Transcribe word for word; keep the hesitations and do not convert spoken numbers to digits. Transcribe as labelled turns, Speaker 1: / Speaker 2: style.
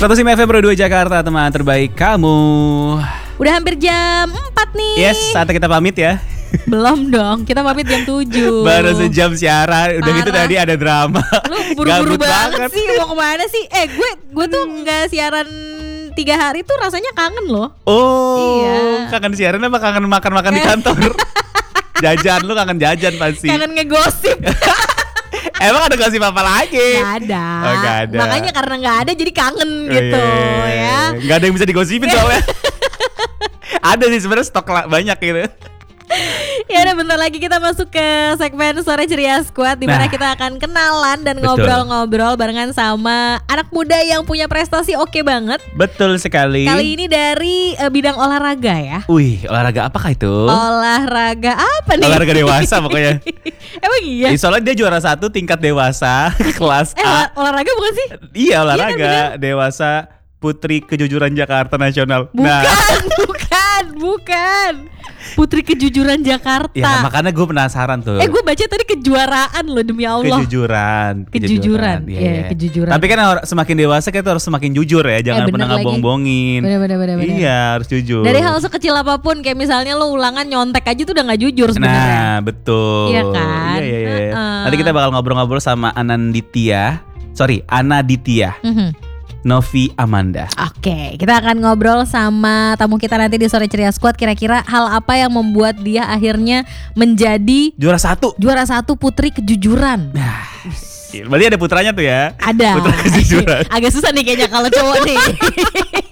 Speaker 1: seratus lima F M Pro dua Jakarta, teman terbaik kamu.
Speaker 2: Udah hampir jam empat nih.
Speaker 1: Yes, saatnya kita pamit ya.
Speaker 2: Belum dong, kita pamit jam tujuh.
Speaker 1: Baru sejam siaran, udah
Speaker 2: Parah.
Speaker 1: gitu tadi ada drama.
Speaker 2: Lu buru-buru
Speaker 1: Gabut
Speaker 2: banget, sih, mau kemana sih? Eh gue gue tuh nggak siaran tiga hari tuh rasanya kangen loh.
Speaker 1: Oh,
Speaker 2: Iya.
Speaker 1: kangen siaran apa kangen makan-makan di kantor? Jajan, lu kangen jajan pasti.
Speaker 2: Kangen ngegosip.
Speaker 1: Emang ada gosip apa lagi?
Speaker 2: Gak ada.
Speaker 1: Oh, gak ada.
Speaker 2: Makanya karena gak ada jadi kangen
Speaker 1: Oh,
Speaker 2: gitu
Speaker 1: iya, iya,
Speaker 2: ya.
Speaker 1: iya. Gak ada yang bisa digosipin soalnya. Ada sih sebenarnya stok la- banyak gitu.
Speaker 2: Ya udah bentar lagi kita masuk ke segmen Sore Ceria Squad, di mana
Speaker 1: Nah,
Speaker 2: kita akan kenalan dan
Speaker 1: betul.
Speaker 2: ngobrol-ngobrol barengan sama anak muda yang punya prestasi oke banget.
Speaker 1: Betul sekali.
Speaker 2: Kali ini dari eh, bidang olahraga ya.
Speaker 1: Wih, olahraga apakah itu?
Speaker 2: Olahraga apa nih?
Speaker 1: Olahraga dewasa pokoknya.
Speaker 2: Emang iya?
Speaker 1: Eh, Soalnya dia juara satu tingkat dewasa kelas
Speaker 2: Eh
Speaker 1: A.
Speaker 2: olah- olahraga bukan sih?
Speaker 1: Iya,
Speaker 2: kan,
Speaker 1: olahraga dewasa Putri Kejujuran Jakarta Nasional.
Speaker 2: Bukan,
Speaker 1: Nah,
Speaker 2: bukan, bukan. Putri Kejujuran Jakarta.
Speaker 1: ya makanya gue penasaran tuh.
Speaker 2: Eh gue baca tadi kejuaraan loh, demi Allah.
Speaker 1: Kejujuran,
Speaker 2: Kejujuran,
Speaker 1: Iya,
Speaker 2: iya,
Speaker 1: iya.
Speaker 2: kejujuran.
Speaker 1: Tapi kan or- semakin dewasa kita harus semakin jujur ya, jangan
Speaker 2: bener
Speaker 1: pernah
Speaker 2: lagi.
Speaker 1: ngabong-bongin.
Speaker 2: Bener, bener, bener, bener.
Speaker 1: Iya, harus jujur.
Speaker 2: Dari hal sekecil apapun, kayak misalnya lo ulangan nyontek aja tuh udah gak jujur sebenarnya.
Speaker 1: Nah, betul.
Speaker 2: Iya kan?
Speaker 1: Iya, iya, iya.
Speaker 2: Uh-uh.
Speaker 1: Nanti kita bakal ngobrol-ngobrol sama Ananditya. Sorry, Anaditya.
Speaker 2: Mhm.
Speaker 1: Novi Amanda.
Speaker 2: Oke, kita akan ngobrol sama tamu kita nanti di Sore Ceria Squad. Kira-kira hal apa yang membuat dia akhirnya menjadi
Speaker 1: Juara satu.
Speaker 2: juara satu Putri Kejujuran?
Speaker 1: Nah, berarti ada putranya tuh ya.
Speaker 2: Ada.
Speaker 1: Putra Kejujuran.
Speaker 2: Agak susah nih kayaknya kalau cowok nih.